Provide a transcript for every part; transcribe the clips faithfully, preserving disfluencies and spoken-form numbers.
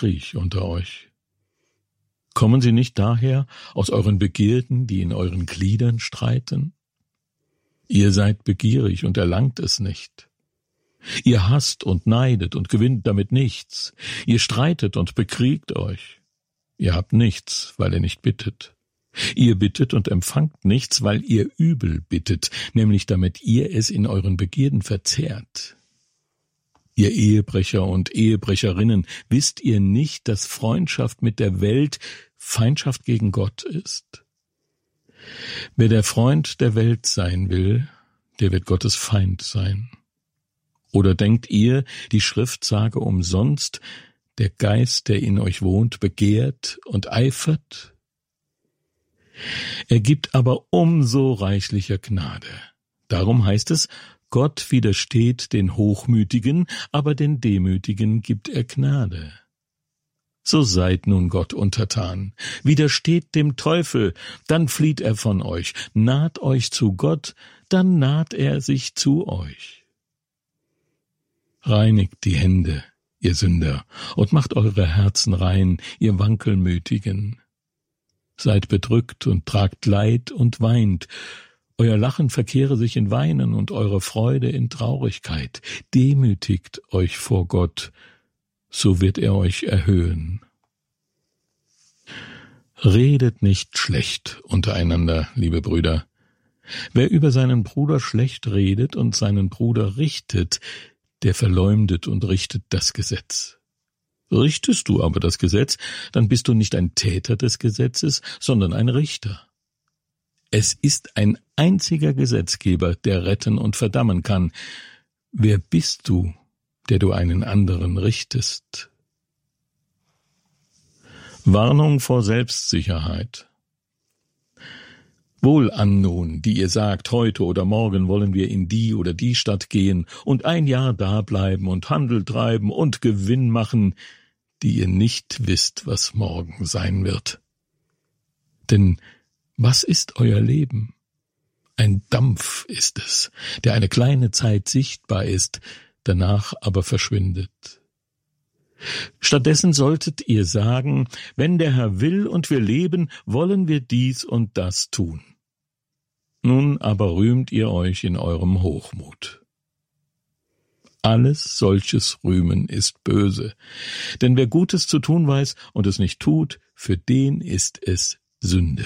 Krieg unter euch? Kommen sie nicht daher aus euren Begierden, die in euren Gliedern streiten? Ihr seid begierig und erlangt es nicht. Ihr hasst und neidet und gewinnt damit nichts. Ihr streitet und bekriegt euch. Ihr habt nichts, weil ihr nicht bittet. Ihr bittet und empfangt nichts, weil ihr übel bittet, nämlich damit ihr es in euren Begierden verzehrt. Ihr Ehebrecher und Ehebrecherinnen, wisst ihr nicht, dass Freundschaft mit der Welt Feindschaft gegen Gott ist? Wer der Freund der Welt sein will, der wird Gottes Feind sein. Oder denkt ihr, die Schrift sage umsonst, der Geist, der in euch wohnt, begehrt und eifert? Er gibt aber umso reichlicher Gnade. Darum heißt es, Gott widersteht den Hochmütigen, aber den Demütigen gibt er Gnade. So seid nun Gott untertan, widersteht dem Teufel, dann flieht er von euch, naht euch zu Gott, dann naht er sich zu euch. Reinigt die Hände, ihr Sünder, und macht eure Herzen rein, ihr Wankelmütigen. Seid bedrückt und tragt Leid und weint. Euer Lachen verkehre sich in Weinen und eure Freude in Traurigkeit. Demütigt euch vor Gott, so wird er euch erhöhen. Redet nicht schlecht untereinander, liebe Brüder. Wer über seinen Bruder schlecht redet und seinen Bruder richtet, der verleumdet und richtet das Gesetz. Richtest du aber das Gesetz, dann bist du nicht ein Täter des Gesetzes, sondern ein Richter. Es ist ein einziger Gesetzgeber, der retten und verdammen kann. Wer bist du, der du einen anderen richtest? Warnung vor Selbstsicherheit. Wohlan nun, die ihr sagt, heute oder morgen wollen wir in die oder die Stadt gehen und ein Jahr dableiben und Handel treiben und Gewinn machen, die ihr nicht wisst, was morgen sein wird. Denn was ist euer Leben? Ein Dampf ist es, der eine kleine Zeit sichtbar ist, danach aber verschwindet. Stattdessen solltet ihr sagen, wenn der Herr will und wir leben, wollen wir dies und das tun. Nun aber rühmt ihr euch in eurem Hochmut. Alles solches Rühmen ist böse, denn wer Gutes zu tun weiß und es nicht tut, für den ist es Sünde.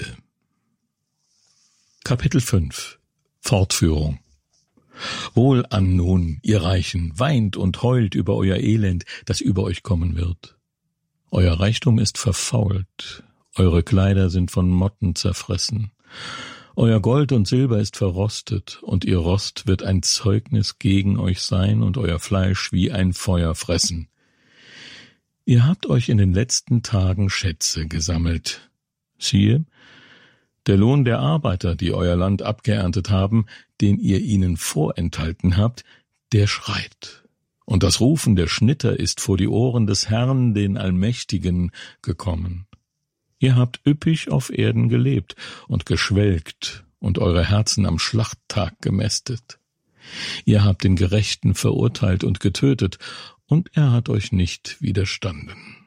Kapitel fünf. Fortführung. Wohlan nun, ihr Reichen, weint und heult über euer Elend, das über euch kommen wird. Euer Reichtum ist verfault, eure Kleider sind von Motten zerfressen. Euer Gold und Silber ist verrostet, und ihr Rost wird ein Zeugnis gegen euch sein und euer Fleisch wie ein Feuer fressen. Ihr habt euch in den letzten Tagen Schätze gesammelt. Siehe, der Lohn der Arbeiter, die euer Land abgeerntet haben, den ihr ihnen vorenthalten habt, der schreit. Und das Rufen der Schnitter ist vor die Ohren des Herrn, den Allmächtigen, gekommen. Ihr habt üppig auf Erden gelebt und geschwelgt und eure Herzen am Schlachttag gemästet. Ihr habt den Gerechten verurteilt und getötet, und er hat euch nicht widerstanden.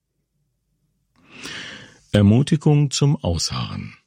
Ermutigung zum Ausharren.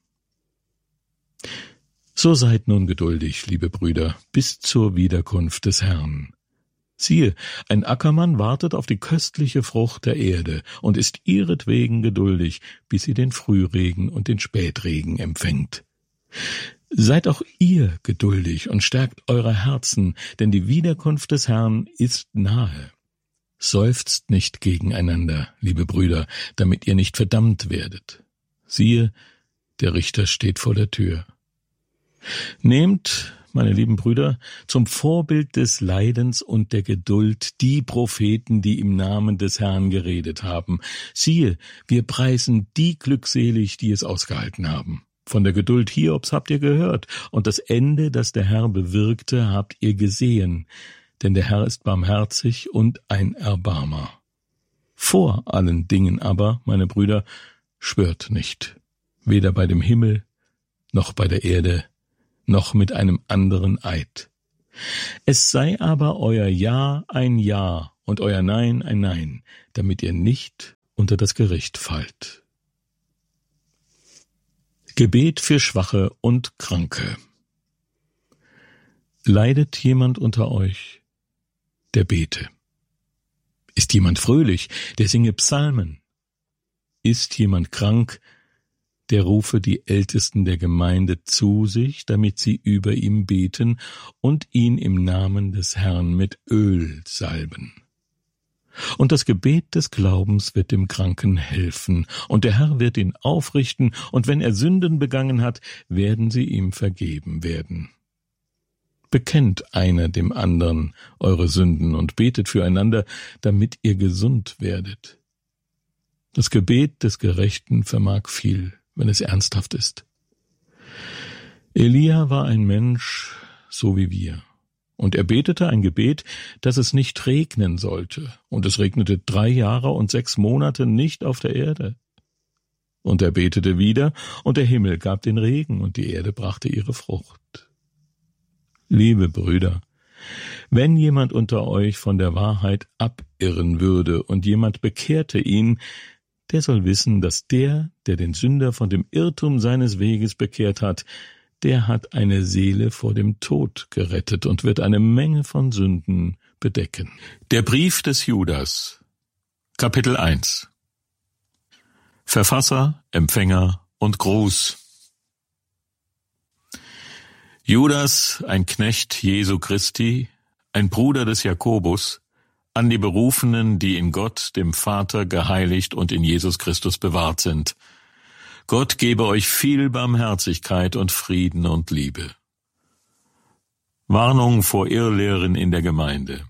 So seid nun geduldig, liebe Brüder, bis zur Wiederkunft des Herrn. Siehe, ein Ackermann wartet auf die köstliche Frucht der Erde und ist ihretwegen geduldig, bis sie den Frühregen und den Spätregen empfängt. Seid auch ihr geduldig und stärkt eure Herzen, denn die Wiederkunft des Herrn ist nahe. Seufzt nicht gegeneinander, liebe Brüder, damit ihr nicht verdammt werdet. Siehe, der Richter steht vor der Tür. Nehmt, meine lieben Brüder, zum Vorbild des Leidens und der Geduld die Propheten, die im Namen des Herrn geredet haben. Siehe, wir preisen die glückselig, die es ausgehalten haben. Von der Geduld Hiobs habt ihr gehört, und das Ende, das der Herr bewirkte, habt ihr gesehen. Denn der Herr ist barmherzig und ein Erbarmer. Vor allen Dingen aber, meine Brüder, schwört nicht, weder bei dem Himmel, noch bei der Erde, noch mit einem anderen Eid. Es sei aber euer Ja ein Ja und euer Nein ein Nein, damit ihr nicht unter das Gericht fallt. Gebet für Schwache und Kranke. Leidet jemand unter euch, der bete. Ist jemand fröhlich, der singe Psalmen. Ist jemand krank, der rufe die Ältesten der Gemeinde zu sich, damit sie über ihm beten und ihn im Namen des Herrn mit Öl salben. Und das Gebet des Glaubens wird dem Kranken helfen, und der Herr wird ihn aufrichten, und wenn er Sünden begangen hat, werden sie ihm vergeben werden. Bekennt einer dem anderen eure Sünden und betet füreinander, damit ihr gesund werdet. Das Gebet des Gerechten vermag viel, wenn es ernsthaft ist. Elia war ein Mensch, so wie wir. Und er betete ein Gebet, dass es nicht regnen sollte. Und es regnete drei Jahre und sechs Monate nicht auf der Erde. Und er betete wieder, und der Himmel gab den Regen, und die Erde brachte ihre Frucht. Liebe Brüder, wenn jemand unter euch von der Wahrheit abirren würde und jemand bekehrte ihn, der soll wissen, dass der, der den Sünder von dem Irrtum seines Weges bekehrt hat, der hat eine Seele vor dem Tod gerettet und wird eine Menge von Sünden bedecken. Der Brief des Judas, Kapitel eins. Verfasser, Empfänger und Gruß. Judas, ein Knecht Jesu Christi, ein Bruder des Jakobus, an die Berufenen, die in Gott, dem Vater, geheiligt und in Jesus Christus bewahrt sind. Gott gebe euch viel Barmherzigkeit und Frieden und Liebe. Warnung vor Irrlehren in der Gemeinde.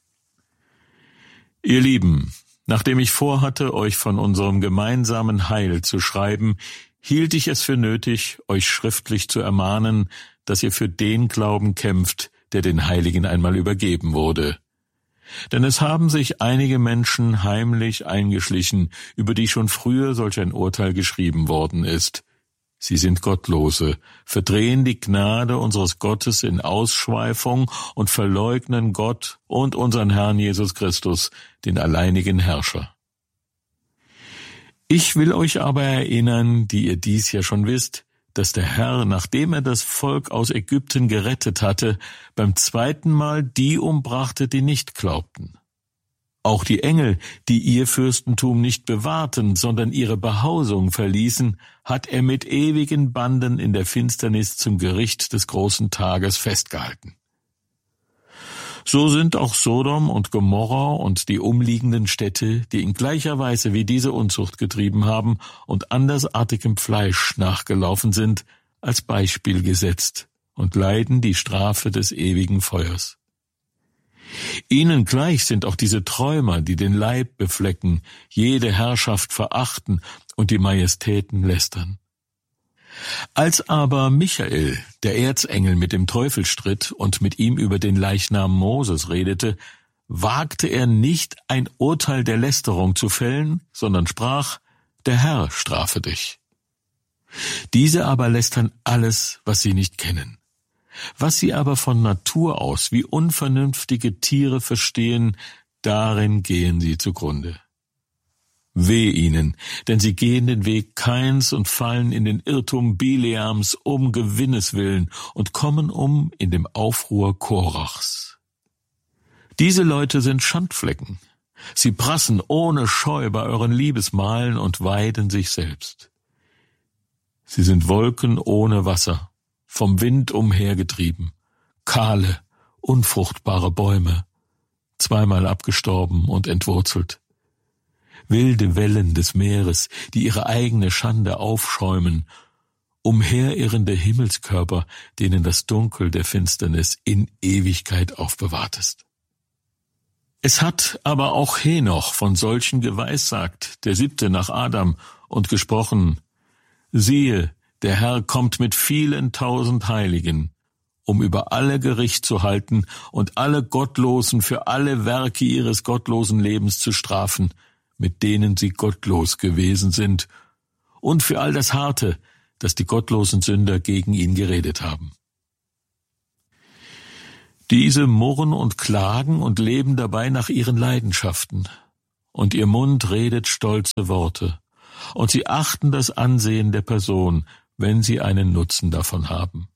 Ihr Lieben, nachdem ich vorhatte, euch von unserem gemeinsamen Heil zu schreiben, hielt ich es für nötig, euch schriftlich zu ermahnen, dass ihr für den Glauben kämpft, der den Heiligen einmal übergeben wurde. Denn es haben sich einige Menschen heimlich eingeschlichen, über die schon früher solch ein Urteil geschrieben worden ist. Sie sind Gottlose, verdrehen die Gnade unseres Gottes in Ausschweifung und verleugnen Gott und unseren Herrn Jesus Christus, den alleinigen Herrscher. Ich will euch aber erinnern, die ihr dies ja schon wisst, dass der Herr, nachdem er das Volk aus Ägypten gerettet hatte, beim zweiten Mal die umbrachte, die nicht glaubten. Auch die Engel, die ihr Fürstentum nicht bewahrten, sondern ihre Behausung verließen, hat er mit ewigen Banden in der Finsternis zum Gericht des großen Tages festgehalten. So sind auch Sodom und Gomorra und die umliegenden Städte, die in gleicher Weise wie diese Unzucht getrieben haben und andersartigem Fleisch nachgelaufen sind, als Beispiel gesetzt und leiden die Strafe des ewigen Feuers. Ihnen gleich sind auch diese Träumer, die den Leib beflecken, jede Herrschaft verachten und die Majestäten lästern. Als aber Michael, der Erzengel, mit dem Teufel stritt und mit ihm über den Leichnam Moses redete, wagte er nicht, ein Urteil der Lästerung zu fällen, sondern sprach, der Herr strafe dich. Diese aber lästern alles, was sie nicht kennen. Was sie aber von Natur aus wie unvernünftige Tiere verstehen, darin gehen sie zugrunde. Weh ihnen, denn sie gehen den Weg Kains und fallen in den Irrtum Bileams um Gewinnes willen und kommen um in dem Aufruhr Korachs. Diese Leute sind Schandflecken. Sie prassen ohne Scheu bei euren Liebesmahlen und weiden sich selbst. Sie sind Wolken ohne Wasser, vom Wind umhergetrieben, kahle, unfruchtbare Bäume, zweimal abgestorben und entwurzelt. Wilde Wellen des Meeres, die ihre eigene Schande aufschäumen, umherirrende Himmelskörper, denen das Dunkel der Finsternis in Ewigkeit aufbewahrt ist. Es hat aber auch Henoch von solchen geweissagt, der siebte nach Adam, und gesprochen, siehe, der Herr kommt mit vielen tausend Heiligen, um über alle Gericht zu halten und alle Gottlosen für alle Werke ihres gottlosen Lebens zu strafen, mit denen sie gottlos gewesen sind, und für all das Harte, das die gottlosen Sünder gegen ihn geredet haben. Diese murren und klagen und leben dabei nach ihren Leidenschaften. und ihr Mund redet stolze Worte, und sie achten das Ansehen der Person, wenn sie einen Nutzen davon haben.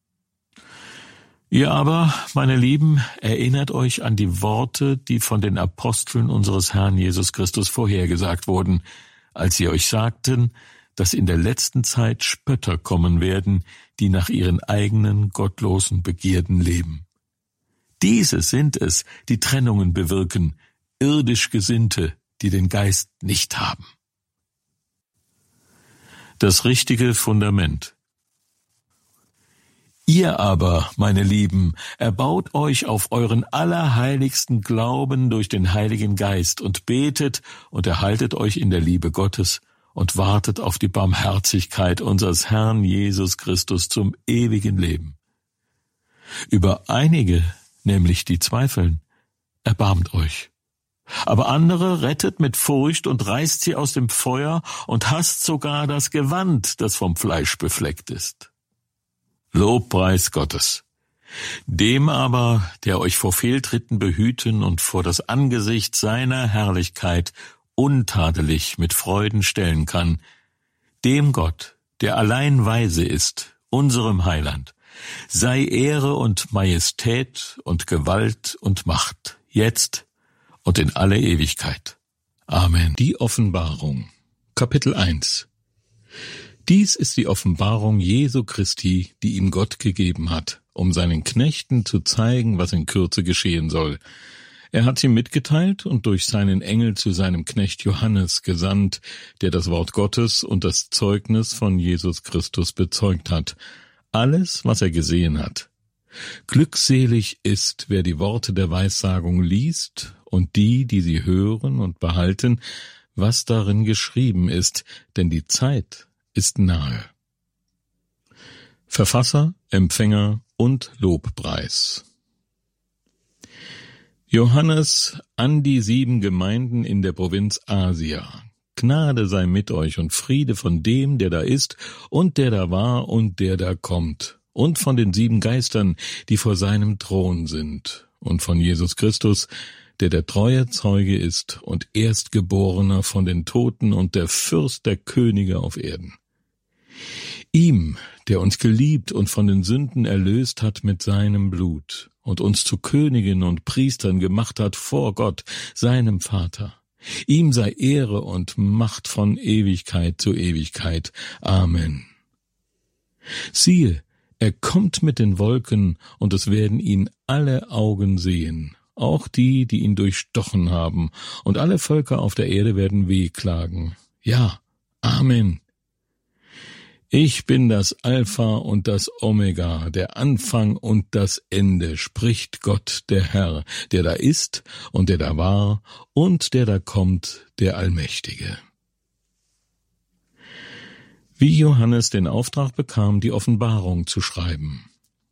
Ihr aber, meine Lieben, erinnert euch an die Worte, die von den Aposteln unseres Herrn Jesus Christus vorhergesagt wurden, als sie euch sagten, dass in der letzten Zeit Spötter kommen werden, die nach ihren eigenen gottlosen Begierden leben. Diese sind es, die Trennungen bewirken, irdisch Gesinnte, die den Geist nicht haben. Das richtige Fundament. Ihr aber, meine Lieben, erbaut euch auf euren allerheiligsten Glauben durch den Heiligen Geist und betet und erhaltet euch in der Liebe Gottes und wartet auf die Barmherzigkeit unseres Herrn Jesus Christus zum ewigen Leben. Über einige, nämlich die zweifeln, erbarmt euch. Aber andere rettet mit Furcht und reißt sie aus dem Feuer und hasst sogar das Gewand, das vom Fleisch befleckt ist. Lobpreis Gottes. Dem aber, der euch vor Fehltritten behüten und vor das Angesicht seiner Herrlichkeit untadelig mit Freuden stellen kann, dem Gott, der allein weise ist, unserem Heiland, sei Ehre und Majestät und Gewalt und Macht, jetzt und in alle Ewigkeit. Amen. Die Offenbarung. Kapitel eins. Dies ist die Offenbarung Jesu Christi, die ihm Gott gegeben hat, um seinen Knechten zu zeigen, was in Kürze geschehen soll. Er hat sie mitgeteilt und durch seinen Engel zu seinem Knecht Johannes gesandt, der das Wort Gottes und das Zeugnis von Jesus Christus bezeugt hat, alles, was er gesehen hat. Glückselig ist, wer die Worte der Weissagung liest und die, die sie hören und behalten, was darin geschrieben ist, denn die Zeit ist nahe. Verfasser, Empfänger und Lobpreis. Johannes an die sieben Gemeinden in der Provinz Asia. Gnade sei mit euch und Friede von dem, der da ist und der da war und der da kommt, und von den sieben Geistern, die vor seinem Thron sind, und von Jesus Christus, der der treue Zeuge ist und Erstgeborener von den Toten und der Fürst der Könige auf Erden. Ihm, der uns geliebt und von den Sünden erlöst hat mit seinem Blut und uns zu Königen und Priestern gemacht hat vor Gott, seinem Vater. Ihm sei Ehre und Macht von Ewigkeit zu Ewigkeit. Amen. Siehe, er kommt mit den Wolken, und es werden ihn alle Augen sehen, auch die, die ihn durchstochen haben, und alle Völker auf der Erde werden wehklagen. Ja, Amen. Ich bin das Alpha und das Omega, der Anfang und das Ende, spricht Gott, der Herr, der da ist und der da war und der da kommt, der Allmächtige. Wie Johannes den Auftrag bekam, die Offenbarung zu schreiben.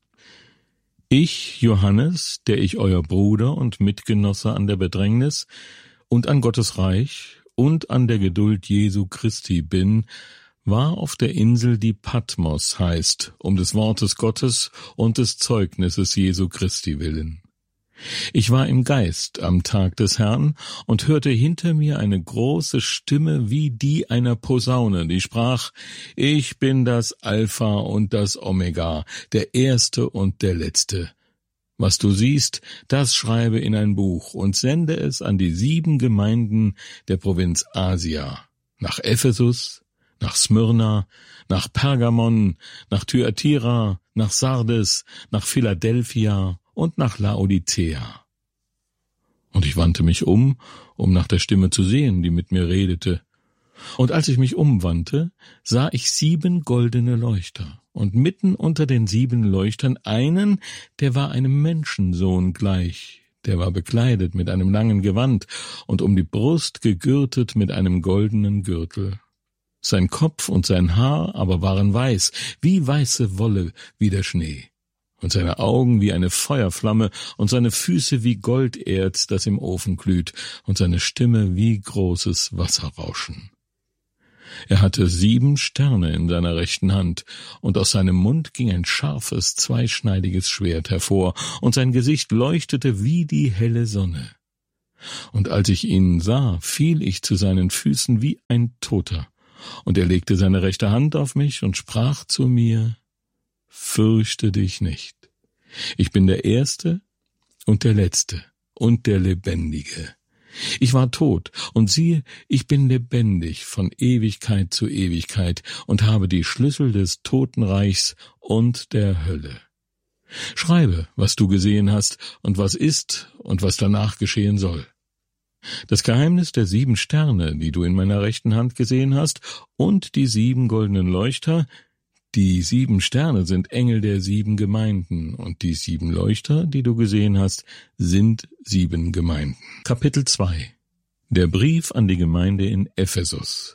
Ich, Johannes, der ich euer Bruder und Mitgenosse an der Bedrängnis und an Gottes Reich und an der Geduld Jesu Christi bin, war auf der Insel, die Patmos heißt, um des Wortes Gottes und des Zeugnisses Jesu Christi willen. Ich war im Geist am Tag des Herrn und hörte hinter mir eine große Stimme wie die einer Posaune, die sprach: Ich bin das Alpha und das Omega, der Erste und der Letzte. Was du siehst, das schreibe in ein Buch und sende es an die sieben Gemeinden der Provinz Asia, nach Ephesus, nach Smyrna, nach Pergamon, nach Thyatira, nach Sardes, nach Philadelphia und nach Laodicea. Und ich wandte mich um, um nach der Stimme zu sehen, die mit mir redete. Und als ich mich umwandte, sah ich sieben goldene Leuchter, und mitten unter den sieben Leuchtern einen, der war einem Menschensohn gleich, der war bekleidet mit einem langen Gewand und um die Brust gegürtet mit einem goldenen Gürtel. Sein Kopf und sein Haar aber waren weiß, wie weiße Wolle, wie der Schnee, und seine Augen wie eine Feuerflamme und seine Füße wie Golderz, das im Ofen glüht, und seine Stimme wie großes Wasserrauschen. Er hatte sieben Sterne in seiner rechten Hand, und aus seinem Mund ging ein scharfes, zweischneidiges Schwert hervor, und sein Gesicht leuchtete wie die helle Sonne. Und als ich ihn sah, fiel ich zu seinen Füßen wie ein Toter, und er legte seine rechte Hand auf mich und sprach zu mir: Fürchte dich nicht. Ich bin der Erste und der Letzte und der Lebendige. Ich war tot, und siehe, ich bin lebendig von Ewigkeit zu Ewigkeit und habe die Schlüssel des Totenreichs und der Hölle. Schreibe, was du gesehen hast und was ist und was danach geschehen soll. Das Geheimnis der sieben Sterne, die du in meiner rechten Hand gesehen hast, und die sieben goldenen Leuchter. Die sieben Sterne sind Engel der sieben Gemeinden, und die sieben Leuchter, die du gesehen hast, sind sieben Gemeinden. Kapitel zwei. Der Brief an die Gemeinde in Ephesus.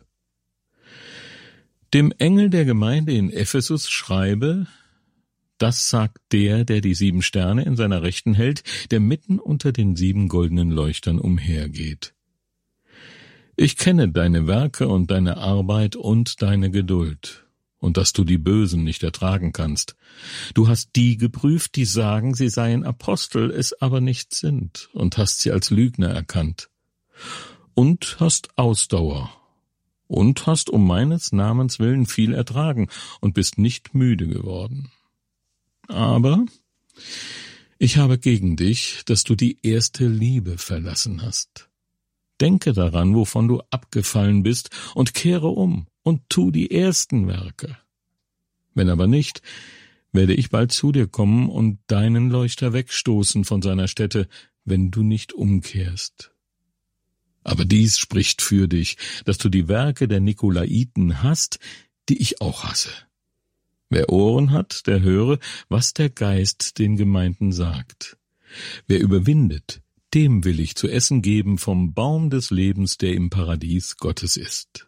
Dem Engel der Gemeinde in Ephesus schreibe: Das sagt der, der die sieben Sterne in seiner Rechten hält, der mitten unter den sieben goldenen Leuchtern umhergeht. Ich kenne deine Werke und deine Arbeit und deine Geduld, und dass du die Bösen nicht ertragen kannst. Du hast die geprüft, die sagen, sie seien Apostel, es aber nicht sind, und hast sie als Lügner erkannt. Und hast Ausdauer, und hast um meines Namens willen viel ertragen, und bist nicht müde geworden. Aber ich habe gegen dich, dass du die erste Liebe verlassen hast. Denke daran, wovon du abgefallen bist, und kehre um und tu die ersten Werke. Wenn aber nicht, werde ich bald zu dir kommen und deinen Leuchter wegstoßen von seiner Stätte, wenn du nicht umkehrst. Aber dies spricht für dich, dass du die Werke der Nikolaiten hast, die ich auch hasse. Wer Ohren hat, der höre, was der Geist den Gemeinden sagt. Wer überwindet, dem will ich zu essen geben vom Baum des Lebens, der im Paradies Gottes ist.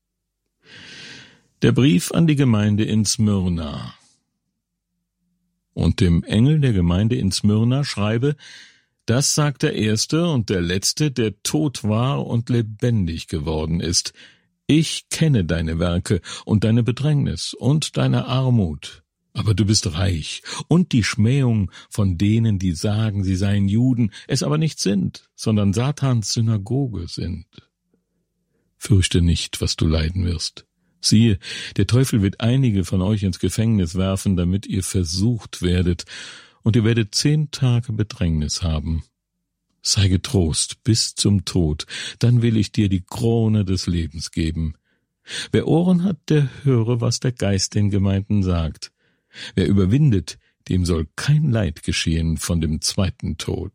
Der Brief an die Gemeinde in Smyrna. Und dem Engel der Gemeinde in Smyrna schreibe: Das sagt der Erste und der Letzte, der tot war und lebendig geworden ist. Ich kenne deine Werke und deine Bedrängnis und deine Armut, aber du bist reich, und die Schmähung von denen, die sagen, sie seien Juden, es aber nicht sind, sondern Satans Synagoge sind. Fürchte nicht, was du leiden wirst. Siehe, der Teufel wird einige von euch ins Gefängnis werfen, damit ihr versucht werdet, und ihr werdet zehn Tage Bedrängnis haben. Sei getrost bis zum Tod, dann will ich dir die Krone des Lebens geben. Wer Ohren hat, der höre, was der Geist den Gemeinden sagt. Wer überwindet, dem soll kein Leid geschehen von dem zweiten Tod.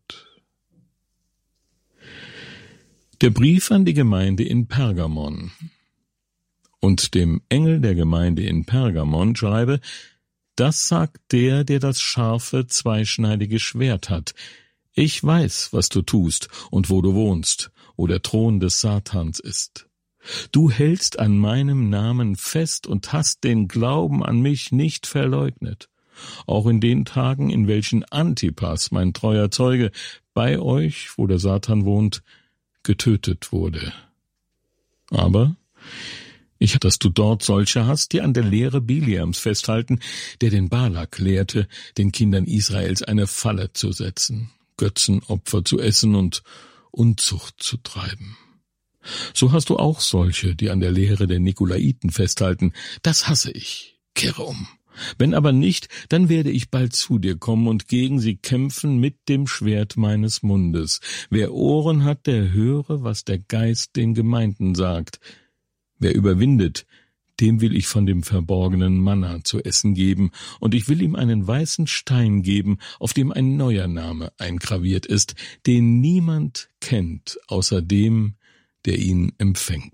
Der Brief an die Gemeinde in Pergamon. Und dem Engel der Gemeinde in Pergamon schreibe: Das sagt der, der das scharfe, zweischneidige Schwert hat. Ich weiß, was du tust und wo du wohnst, wo der Thron des Satans ist. Du hältst an meinem Namen fest und hast den Glauben an mich nicht verleugnet, auch in den Tagen, in welchen Antipas, mein treuer Zeuge, bei euch, wo der Satan wohnt, getötet wurde. Aber ich, dass du dort solche hast, die an der Lehre Biliams festhalten, der den Balak lehrte, den Kindern Israels eine Falle zu setzen, Götzenopfer zu essen und Unzucht zu treiben. So hast du auch solche, die an der Lehre der Nikolaiten festhalten. Das hasse ich. Kehre um. Wenn aber nicht, dann werde ich bald zu dir kommen und gegen sie kämpfen mit dem Schwert meines Mundes. Wer Ohren hat, der höre, was der Geist den Gemeinden sagt. Wer überwindet, dem will ich von dem verborgenen Manna zu essen geben, und ich will ihm einen weißen Stein geben, auf dem ein neuer Name eingraviert ist, den niemand kennt, außer dem, der ihn empfängt.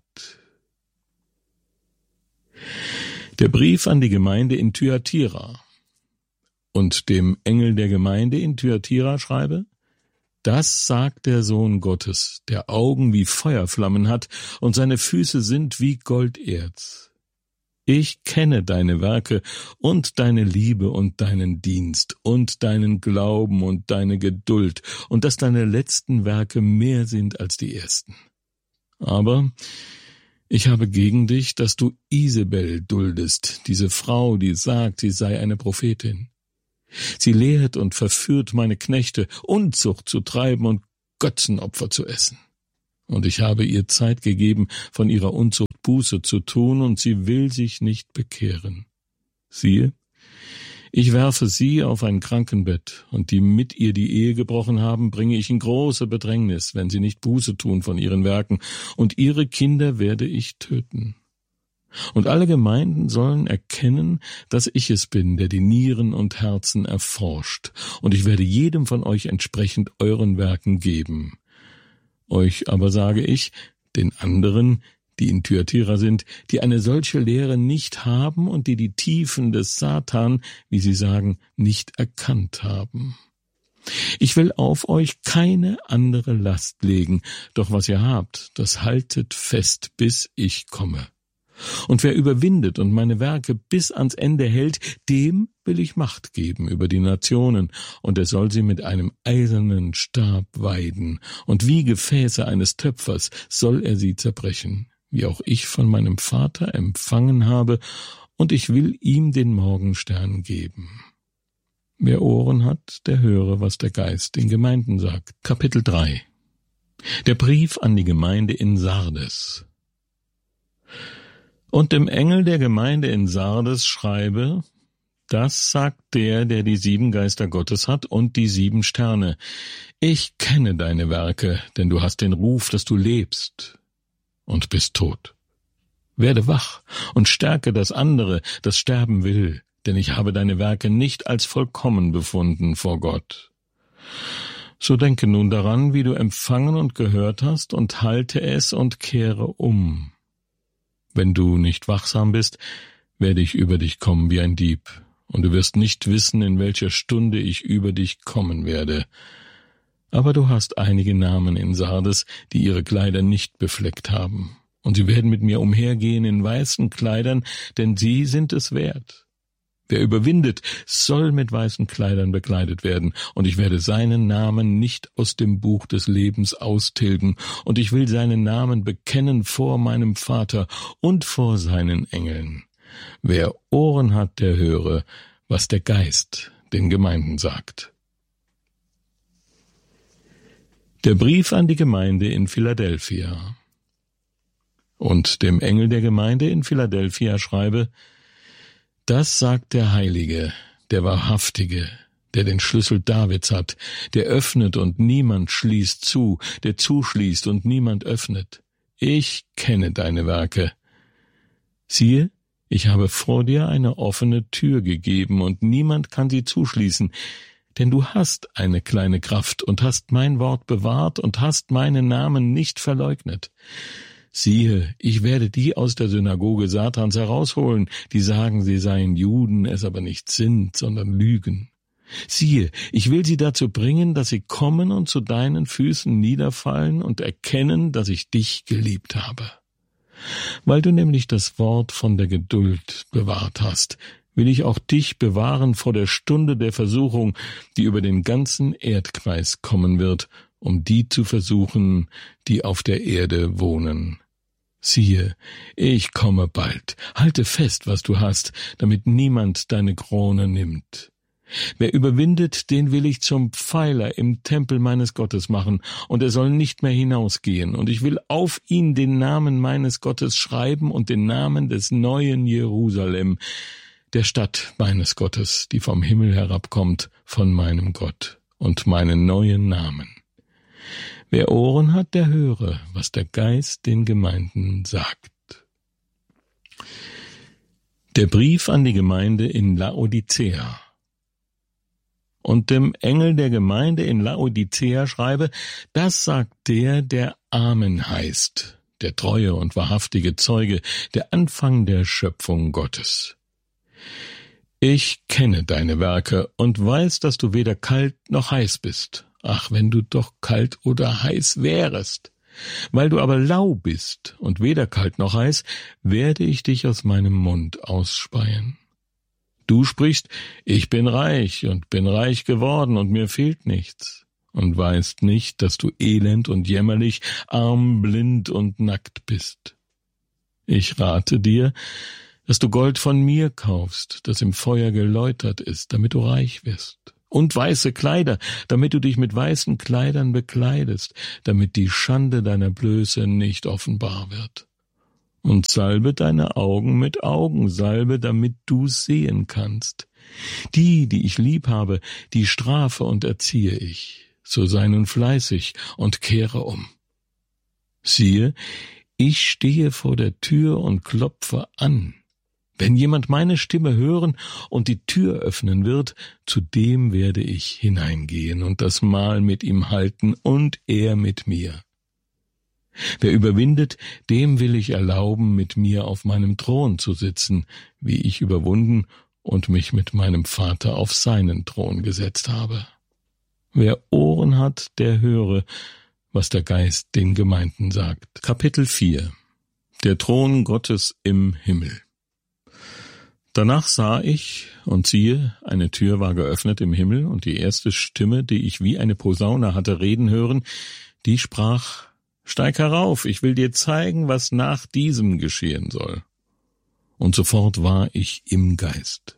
Der Brief an die Gemeinde in Thyatira. Und dem Engel der Gemeinde in Thyatira schreibe: Das sagt der Sohn Gottes, der Augen wie Feuerflammen hat und seine Füße sind wie Golderz. Ich kenne deine Werke und deine Liebe und deinen Dienst und deinen Glauben und deine Geduld und dass deine letzten Werke mehr sind als die ersten. Aber ich habe gegen dich, dass du Isabel duldest, diese Frau, die sagt, sie sei eine Prophetin. Sie lehrt und verführt meine Knechte, Unzucht zu treiben und Götzenopfer zu essen. Und ich habe ihr Zeit gegeben, von ihrer Unzucht Buße zu tun, und sie will sich nicht bekehren. Siehe, ich werfe sie auf ein Krankenbett, und die mit ihr die Ehe gebrochen haben, bringe ich in große Bedrängnis, wenn sie nicht Buße tun von ihren Werken, und ihre Kinder werde ich töten. Und alle Gemeinden sollen erkennen, dass ich es bin, der die Nieren und Herzen erforscht, und ich werde jedem von euch entsprechend euren Werken geben. Euch aber sage ich, den anderen, die in Thyatira sind, die eine solche Lehre nicht haben und die die Tiefen des Satan, wie sie sagen, nicht erkannt haben. Ich will auf euch keine andere Last legen, doch was ihr habt, das haltet fest, bis ich komme. Und wer überwindet und meine Werke bis ans Ende hält, dem will ich Macht geben über die Nationen, und er soll sie mit einem eisernen Stab weiden, und wie Gefäße eines Töpfers soll er sie zerbrechen, wie auch ich von meinem Vater empfangen habe, und ich will ihm den Morgenstern geben. Wer Ohren hat, der höre, was der Geist den Gemeinden sagt. Kapitel drei. Der Brief an die Gemeinde in Sardes. Und dem Engel der Gemeinde in Sardes schreibe, das sagt der, der die sieben Geister Gottes hat und die sieben Sterne. Ich kenne deine Werke, denn du hast den Ruf, dass du lebst und bist tot. Werde wach und stärke das andere, das sterben will, denn ich habe deine Werke nicht als vollkommen befunden vor Gott. So denke nun daran, wie du empfangen und gehört hast, und halte es und kehre um. Wenn du nicht wachsam bist, werde ich über dich kommen wie ein Dieb, und du wirst nicht wissen, in welcher Stunde ich über dich kommen werde. Aber du hast einige Namen in Sardes, die ihre Kleider nicht befleckt haben, und sie werden mit mir umhergehen in weißen Kleidern, denn sie sind es wert. Wer überwindet, soll mit weißen Kleidern bekleidet werden, und ich werde seinen Namen nicht aus dem Buch des Lebens austilgen, und ich will seinen Namen bekennen vor meinem Vater und vor seinen Engeln. Wer Ohren hat, der höre, was der Geist den Gemeinden sagt. Der Brief an die Gemeinde in Philadelphia. Und dem Engel der Gemeinde in Philadelphia schreibe, das sagt der Heilige, der Wahrhaftige, der den Schlüssel Davids hat, der öffnet und niemand schließt zu, der zuschließt und niemand öffnet. Ich kenne deine Werke. Siehe, ich habe vor dir eine offene Tür gegeben, und niemand kann sie zuschließen, denn du hast eine kleine Kraft und hast mein Wort bewahrt und hast meinen Namen nicht verleugnet. Siehe, ich werde die aus der Synagoge Satans herausholen, die sagen, sie seien Juden, es aber nicht sind, sondern lügen. Siehe, ich will sie dazu bringen, dass sie kommen und zu deinen Füßen niederfallen und erkennen, dass ich dich geliebt habe. Weil du nämlich das Wort von der Geduld bewahrt hast, will ich auch dich bewahren vor der Stunde der Versuchung, die über den ganzen Erdkreis kommen wird, um die zu versuchen, die auf der Erde wohnen. Siehe, ich komme bald, halte fest, was du hast, damit niemand deine Krone nimmt. Wer überwindet, den will ich zum Pfeiler im Tempel meines Gottes machen, und er soll nicht mehr hinausgehen, und ich will auf ihn den Namen meines Gottes schreiben und den Namen des neuen Jerusalem, der Stadt meines Gottes, die vom Himmel herabkommt, von meinem Gott, und meinen neuen Namen. Wer Ohren hat, der höre, was der Geist den Gemeinden sagt. Der Brief an die Gemeinde in Laodicea. Und dem Engel der Gemeinde in Laodicea schreibe, das sagt der, der Amen heißt, der treue und wahrhaftige Zeuge, der Anfang der Schöpfung Gottes. Ich kenne deine Werke und weiß, dass du weder kalt noch heiß bist. Ach, wenn du doch kalt oder heiß wärest. Weil du aber lau bist und weder kalt noch heiß, werde ich dich aus meinem Mund ausspeien. Du sprichst, ich bin reich und bin reich geworden und mir fehlt nichts, und weißt nicht, dass du elend und jämmerlich, arm, blind und nackt bist. Ich rate dir, dass du Gold von mir kaufst, das im Feuer geläutert ist, damit du reich wirst, und weiße Kleider, damit du dich mit weißen Kleidern bekleidest, damit die Schande deiner Blöße nicht offenbar wird. Und salbe deine Augen mit Augensalbe, damit du sehen kannst. Die, die ich lieb habe, die strafe und erziehe ich. So sei nun fleißig und kehre um. Siehe, ich stehe vor der Tür und klopfe an. Wenn jemand meine Stimme hören und die Tür öffnen wird, zu dem werde ich hineingehen und das Mahl mit ihm halten und er mit mir. Wer überwindet, dem will ich erlauben, mit mir auf meinem Thron zu sitzen, wie ich überwunden und mich mit meinem Vater auf seinen Thron gesetzt habe. Wer Ohren hat, der höre, was der Geist den Gemeinden sagt. Kapitel vier. Der Thron Gottes im Himmel. Danach sah ich, und siehe, eine Tür war geöffnet im Himmel, und die erste Stimme, die ich wie eine Posaune hatte reden hören, die sprach: Steig herauf, ich will dir zeigen, was nach diesem geschehen soll. Und sofort war ich im Geist.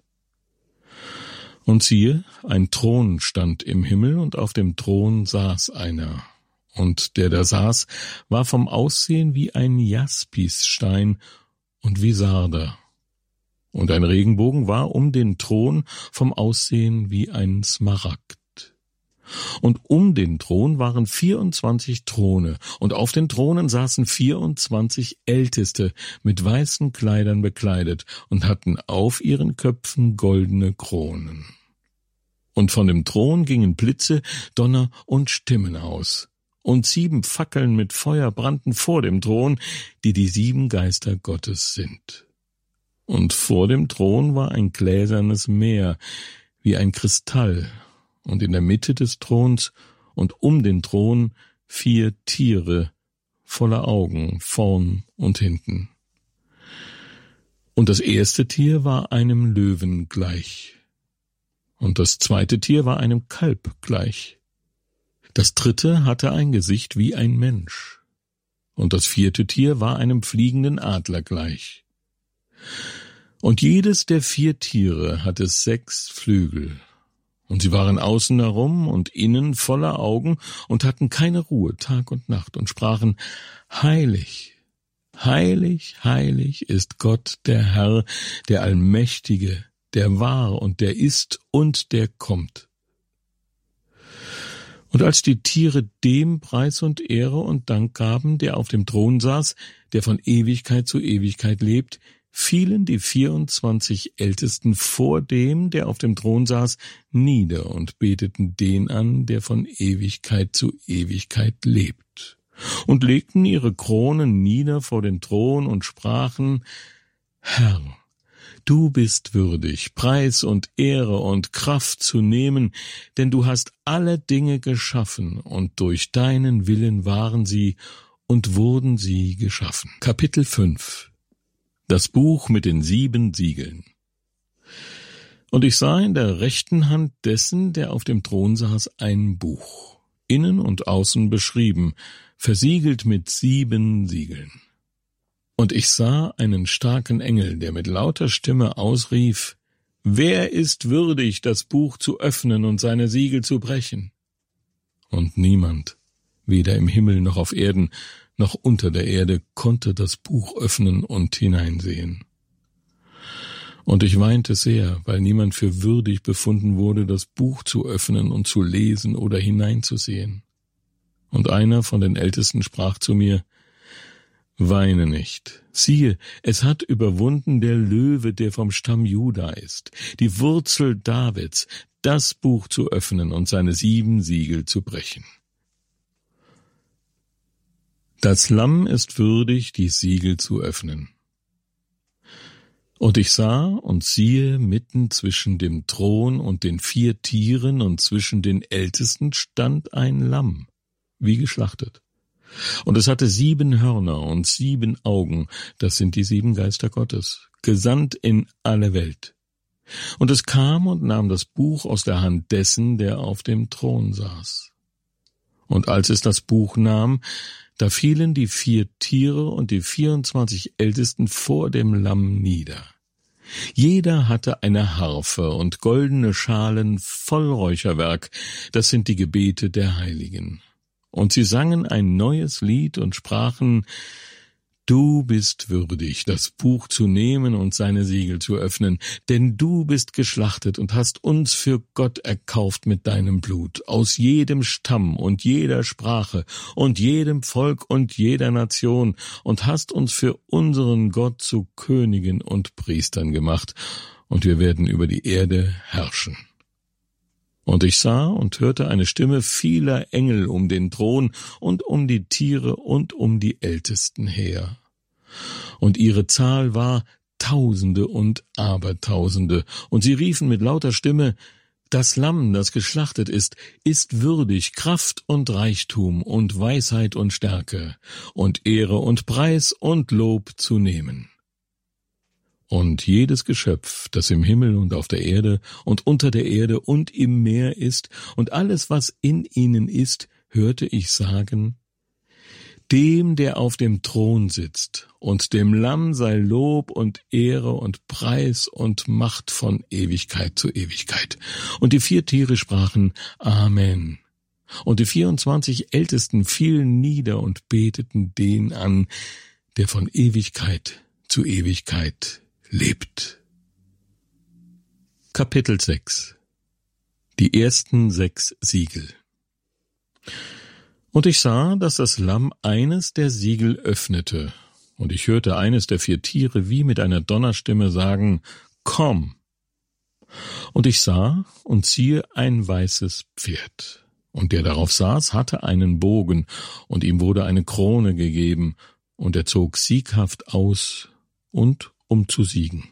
Und siehe, ein Thron stand im Himmel, und auf dem Thron saß einer. Und der da saß, war vom Aussehen wie ein Jaspisstein und wie Sarder. Und ein Regenbogen war um den Thron vom Aussehen wie ein Smaragd. Und um den Thron waren vierundzwanzig Throne, und auf den Thronen saßen vierundzwanzig Älteste mit weißen Kleidern bekleidet und hatten auf ihren Köpfen goldene Kronen. Und von dem Thron gingen Blitze, Donner und Stimmen aus. Und sieben Fackeln mit Feuer brannten vor dem Thron, die die sieben Geister Gottes sind. Und vor dem Thron war ein gläsernes Meer, wie ein Kristall, und in der Mitte des Throns und um den Thron vier Tiere voller Augen, vorn und hinten. Und das erste Tier war einem Löwen gleich, und das zweite Tier war einem Kalb gleich. Das dritte hatte ein Gesicht wie ein Mensch, und das vierte Tier war einem fliegenden Adler gleich. Und jedes der vier Tiere hatte sechs Flügel, und sie waren außen herum und innen voller Augen und hatten keine Ruhe Tag und Nacht und sprachen: Heilig, heilig, heilig ist Gott der Herr, der Allmächtige, der war und der ist und der kommt. Und als die Tiere dem Preis und Ehre und Dank gaben, der auf dem Thron saß, der von Ewigkeit zu Ewigkeit lebt, fielen die vierundzwanzig Ältesten vor dem, der auf dem Thron saß, nieder und beteten den an, der von Ewigkeit zu Ewigkeit lebt, und legten ihre Kronen nieder vor den Thron und sprachen: Herr, du bist würdig, Preis und Ehre und Kraft zu nehmen, denn du hast alle Dinge geschaffen, und durch deinen Willen waren sie und wurden sie geschaffen. Kapitel fünf. Das Buch mit den sieben Siegeln. Und ich sah in der rechten Hand dessen, der auf dem Thron saß, ein Buch, innen und außen beschrieben, versiegelt mit sieben Siegeln. Und ich sah einen starken Engel, der mit lauter Stimme ausrief: Wer ist würdig, das Buch zu öffnen und seine Siegel zu brechen? Und niemand, weder im Himmel noch auf Erden, noch unter der Erde, konnte das Buch öffnen und hineinsehen. Und ich weinte sehr, weil niemand für würdig befunden wurde, das Buch zu öffnen und zu lesen oder hineinzusehen. Und einer von den Ältesten sprach zu mir: Weine nicht. Siehe, es hat überwunden der Löwe, der vom Stamm Juda ist, die Wurzel Davids, das Buch zu öffnen und seine sieben Siegel zu brechen. Das Lamm ist würdig, die Siegel zu öffnen. Und ich sah und siehe, mitten zwischen dem Thron und den vier Tieren und zwischen den Ältesten stand ein Lamm, wie geschlachtet. Und es hatte sieben Hörner und sieben Augen, das sind die sieben Geister Gottes, gesandt in alle Welt. Und es kam und nahm das Buch aus der Hand dessen, der auf dem Thron saß. Und als es das Buch nahm, da fielen die vier Tiere und die vierundzwanzig Ältesten vor dem Lamm nieder. Jeder hatte eine Harfe und goldene Schalen voll Räucherwerk, das sind die Gebete der Heiligen. Und sie sangen ein neues Lied und sprachen: Du bist würdig, das Buch zu nehmen und seine Siegel zu öffnen, denn du bist geschlachtet und hast uns für Gott erkauft mit deinem Blut, aus jedem Stamm und jeder Sprache und jedem Volk und jeder Nation, und hast uns für unseren Gott zu Königen und Priestern gemacht, und wir werden über die Erde herrschen. Und ich sah und hörte eine Stimme vieler Engel um den Thron und um die Tiere und um die Ältesten her. Und ihre Zahl war Tausende und Abertausende, und sie riefen mit lauter Stimme: Das Lamm, das geschlachtet ist, ist würdig, Kraft und Reichtum und Weisheit und Stärke und Ehre und Preis und Lob zu nehmen. Und jedes Geschöpf, das im Himmel und auf der Erde und unter der Erde und im Meer ist, und alles, was in ihnen ist, hörte ich sagen: Dem, der auf dem Thron sitzt, und dem Lamm sei Lob und Ehre und Preis und Macht von Ewigkeit zu Ewigkeit. Und die vier Tiere sprachen: Amen. Und die vierundzwanzig Ältesten fielen nieder und beteten den an, der von Ewigkeit zu Ewigkeit lebt. Kapitel sechs. Die ersten sechs Siegel. Und ich sah, dass das Lamm eines der Siegel öffnete, und ich hörte eines der vier Tiere wie mit einer Donnerstimme sagen: Komm! Und ich sah und siehe ein weißes Pferd, und der darauf saß, hatte einen Bogen, und ihm wurde eine Krone gegeben, und er zog sieghaft aus und um zu siegen.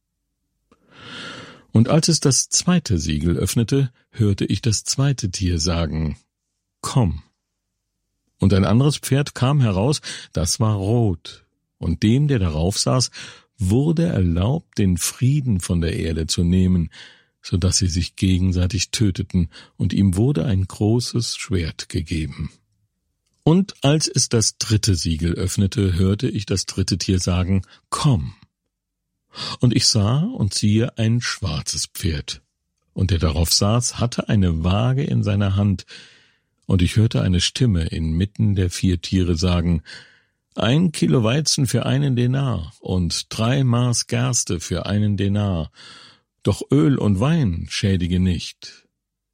Und als es das zweite Siegel öffnete, hörte ich das zweite Tier sagen: Komm! Und ein anderes Pferd kam heraus, das war rot, und dem, der darauf saß, wurde erlaubt, den Frieden von der Erde zu nehmen, so dass sie sich gegenseitig töteten, und ihm wurde ein großes Schwert gegeben. Und als es das dritte Siegel öffnete, hörte ich das dritte Tier sagen: Komm! Und ich sah und siehe ein schwarzes Pferd, und der darauf saß, hatte eine Waage in seiner Hand, und ich hörte eine Stimme inmitten der vier Tiere sagen: Ein Kilo Weizen für einen Denar und drei Maß Gerste für einen Denar, doch Öl und Wein schädige nicht.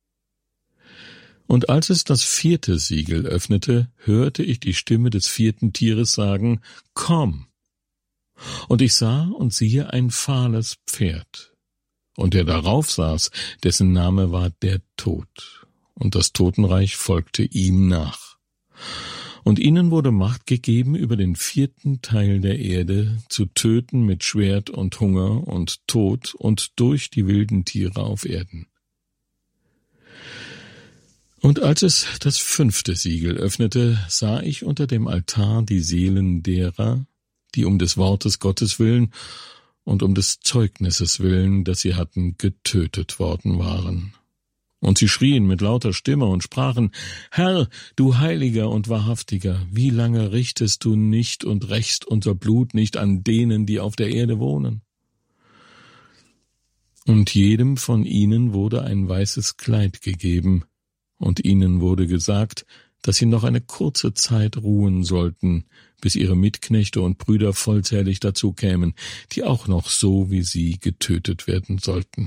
Und als es das vierte Siegel öffnete, hörte ich die Stimme des vierten Tieres sagen: Komm! Und ich sah und siehe ein fahles Pferd, und der darauf saß, dessen Name war der Tod, und das Totenreich folgte ihm nach. Und ihnen wurde Macht gegeben, über den vierten Teil der Erde zu töten mit Schwert und Hunger und Tod und durch die wilden Tiere auf Erden. Und als es das fünfte Siegel öffnete, sah ich unter dem Altar die Seelen derer, die um des Wortes Gottes willen und um des Zeugnisses willen, das sie hatten, getötet worden waren. Und sie schrien mit lauter Stimme und sprachen: Herr, du Heiliger und Wahrhaftiger, wie lange richtest du nicht und rächst unser Blut nicht an denen, die auf der Erde wohnen? Und jedem von ihnen wurde ein weißes Kleid gegeben, und ihnen wurde gesagt, dass sie noch eine kurze Zeit ruhen sollten, bis ihre Mitknechte und Brüder vollzählig dazu kämen, die auch noch so wie sie getötet werden sollten.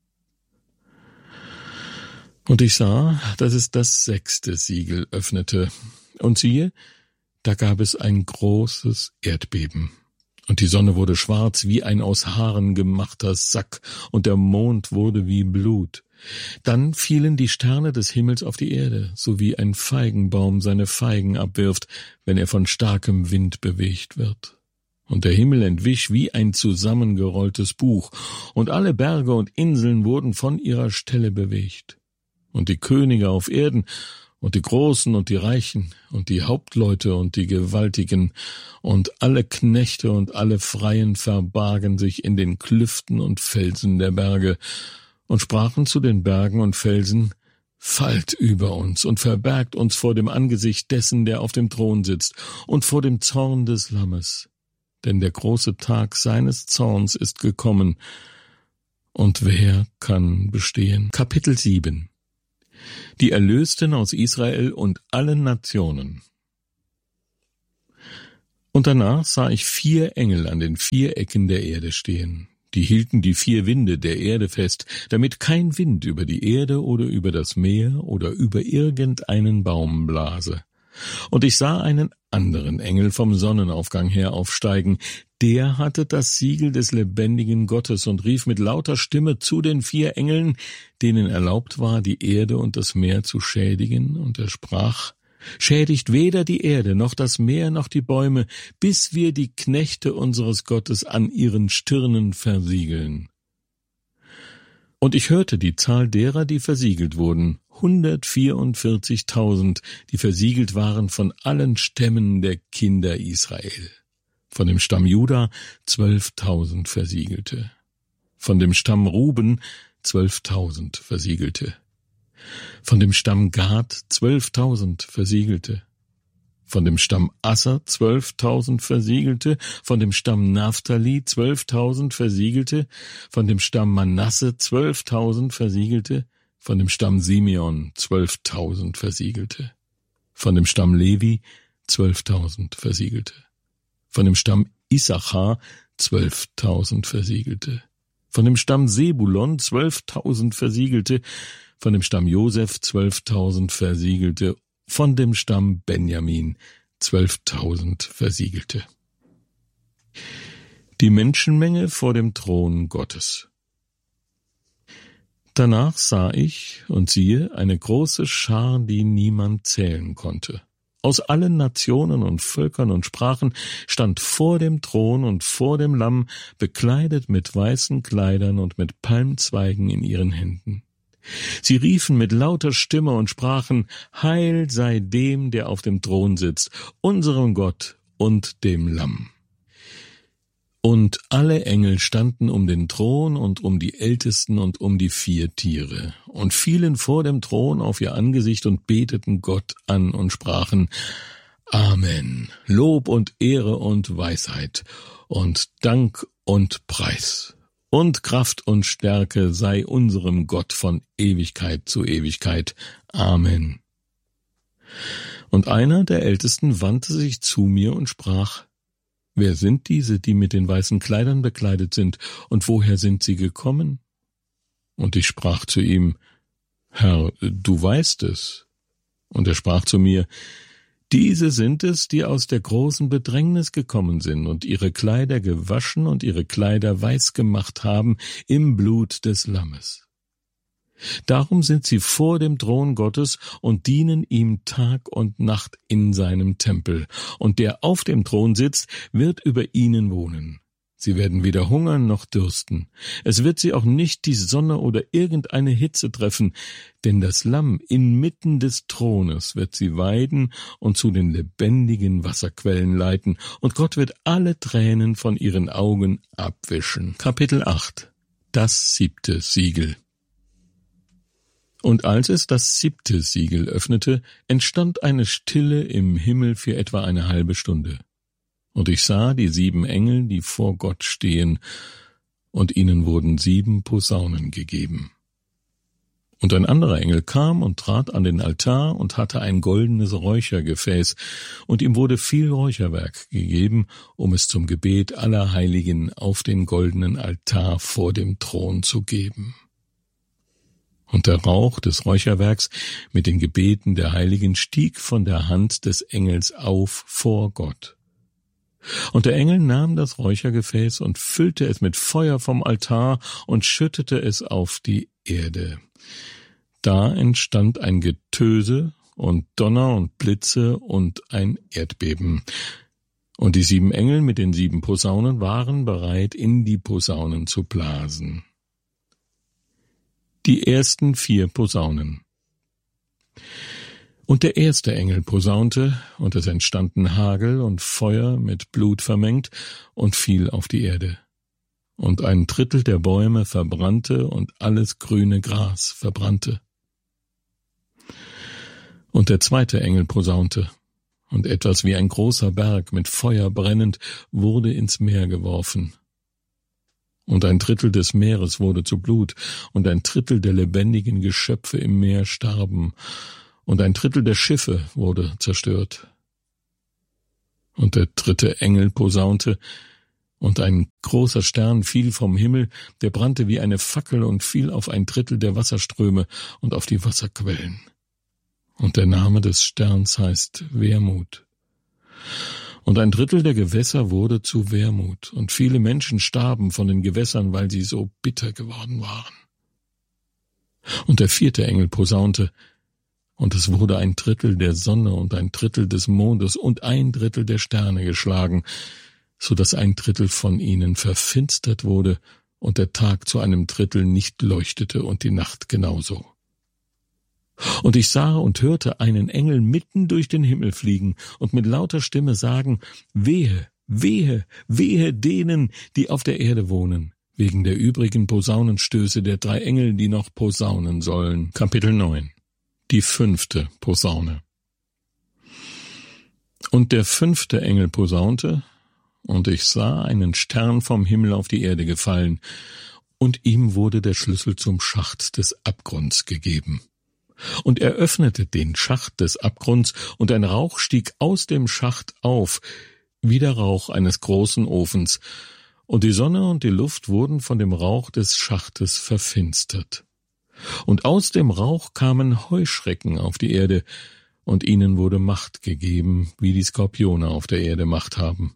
Und ich sah, dass es das sechste Siegel öffnete, und siehe, da gab es ein großes Erdbeben, und die Sonne wurde schwarz wie ein aus Haaren gemachter Sack, und der Mond wurde wie Blut. Dann fielen die Sterne des Himmels auf die Erde, so wie ein Feigenbaum seine Feigen abwirft, wenn er von starkem Wind bewegt wird. Und der Himmel entwich wie ein zusammengerolltes Buch, und alle Berge und Inseln wurden von ihrer Stelle bewegt. Und die Könige auf Erden und die Großen und die Reichen und die Hauptleute und die Gewaltigen und alle Knechte und alle Freien verbargen sich in den Klüften und Felsen der Berge und sprachen zu den Bergen und Felsen: Fallt über uns und verbergt uns vor dem Angesicht dessen, der auf dem Thron sitzt, und vor dem Zorn des Lammes. denn der große Tag seines Zorns ist gekommen, und wer kann bestehen? Kapitel sieben. Die Erlösten aus Israel und allen Nationen. Und danach sah ich vier Engel an den vier Ecken der Erde stehen. Die hielten die vier Winde der Erde fest, damit kein Wind über die Erde oder über das Meer oder über irgendeinen Baum blase. Und ich sah einen anderen Engel vom Sonnenaufgang her aufsteigen. Der hatte das Siegel des lebendigen Gottes und rief mit lauter Stimme zu den vier Engeln, denen erlaubt war, die Erde und das Meer zu schädigen. Und er sprach: Schädigt weder die Erde, noch das Meer, noch die Bäume, bis wir die Knechte unseres Gottes an ihren Stirnen versiegeln. Und ich hörte die Zahl derer, die versiegelt wurden, hundertvierundvierzigtausend, die versiegelt waren von allen Stämmen der Kinder Israel. Von dem Stamm Juda zwölftausend Versiegelte. Von dem Stamm Ruben zwölftausend Versiegelte. Von dem Stamm Gad zwölftausend Versiegelte. Von dem Stamm Asser zwölftausend Versiegelte, von dem Stamm Naphtali zwölftausend Versiegelte, von dem Stamm Manasse zwölftausend Versiegelte, von dem Stamm Simeon zwölftausend Versiegelte, von dem Stamm Levi zwölftausend Versiegelte, von dem Stamm Issachar zwölftausend Versiegelte, von dem Stamm Sebulon zwölftausend Versiegelte, von dem Stamm Josef zwölftausend Versiegelte, von dem Stamm Benjamin zwölftausend Versiegelte. Die Menschenmenge vor dem Thron Gottes. Danach sah ich, und siehe, eine große Schar, die niemand zählen konnte. Aus allen Nationen und Völkern und Sprachen stand vor dem Thron und vor dem Lamm, bekleidet mit weißen Kleidern und mit Palmzweigen in ihren Händen. Sie riefen mit lauter Stimme und sprachen: Heil sei dem, der auf dem Thron sitzt, unserem Gott und dem Lamm. Und alle Engel standen um den Thron und um die Ältesten und um die vier Tiere und fielen vor dem Thron auf ihr Angesicht und beteten Gott an und sprachen: Amen, Lob und Ehre und Weisheit und Dank und Preis und Kraft und Stärke sei unserem Gott von Ewigkeit zu Ewigkeit. Amen. Und einer der Ältesten wandte sich zu mir und sprach: Wer sind diese, die mit den weißen Kleidern bekleidet sind, und woher sind sie gekommen? Und ich sprach zu ihm: Herr, du weißt es. Und er sprach zu mir: Diese sind es, die aus der großen Bedrängnis gekommen sind und ihre Kleider gewaschen und ihre Kleider weiß gemacht haben im Blut des Lammes. Darum sind sie vor dem Thron Gottes und dienen ihm Tag und Nacht in seinem Tempel. Und der auf dem Thron sitzt, wird über ihnen wohnen. Sie werden weder hungern noch dürsten. Es wird sie auch nicht die Sonne oder irgendeine Hitze treffen, denn das Lamm inmitten des Thrones wird sie weiden und zu den lebendigen Wasserquellen leiten, und Gott wird alle Tränen von ihren Augen abwischen. Kapitel acht. Das siebte Siegel. Und als es das siebte Siegel öffnete, entstand eine Stille im Himmel für etwa eine halbe Stunde. Und ich sah die sieben Engel, die vor Gott stehen, und ihnen wurden sieben Posaunen gegeben. Und ein anderer Engel kam und trat an den Altar und hatte ein goldenes Räuchergefäß, und ihm wurde viel Räucherwerk gegeben, um es zum Gebet aller Heiligen auf den goldenen Altar vor dem Thron zu geben. Und der Rauch des Räucherwerks mit den Gebeten der Heiligen stieg von der Hand des Engels auf vor Gott. Und der Engel nahm das Räuchergefäß und füllte es mit Feuer vom Altar und schüttete es auf die Erde. Da entstand ein Getöse und Donner und Blitze und ein Erdbeben. Und die sieben Engel mit den sieben Posaunen waren bereit, in die Posaunen zu blasen. Die ersten vier Posaunen. Und der erste Engel posaunte, und es entstanden Hagel und Feuer mit Blut vermengt und fiel auf die Erde. Und ein Drittel der Bäume verbrannte und alles grüne Gras verbrannte. Und der zweite Engel posaunte, Und etwas wie ein großer Berg mit Feuer brennend wurde ins Meer geworfen. Und ein Drittel des Meeres wurde zu Blut, und ein Drittel der lebendigen Geschöpfe im Meer starben, und ein Drittel der Schiffe wurde zerstört. Und der dritte Engel posaunte, und ein großer Stern fiel vom Himmel, der brannte wie eine Fackel und fiel auf ein Drittel der Wasserströme und auf die Wasserquellen. Und der Name des Sterns heißt Wermut. Und ein Drittel der Gewässer wurde zu Wermut, und viele Menschen starben von den Gewässern, weil sie so bitter geworden waren. Und der vierte Engel posaunte, und es wurde ein Drittel der Sonne und ein Drittel des Mondes und ein Drittel der Sterne geschlagen, so dass ein Drittel von ihnen verfinstert wurde und der Tag zu einem Drittel nicht leuchtete und die Nacht genauso. Und ich sah und hörte einen Engel mitten durch den Himmel fliegen und mit lauter Stimme sagen, Wehe, wehe, wehe denen, die auf der Erde wohnen, wegen der übrigen Posaunenstöße der drei Engel, die noch posaunen sollen. Kapitel neun. Die fünfte Posaune. Und der fünfte Engel posaunte, und ich sah einen Stern vom Himmel auf die Erde gefallen, und ihm wurde der Schlüssel zum Schacht des Abgrunds gegeben. Und er öffnete den Schacht des Abgrunds, und ein Rauch stieg aus dem Schacht auf, wie der Rauch eines großen Ofens, und die Sonne und die Luft wurden von dem Rauch des Schachtes verfinstert. Und aus dem Rauch kamen Heuschrecken auf die Erde, und ihnen wurde Macht gegeben, wie die Skorpione auf der Erde Macht haben.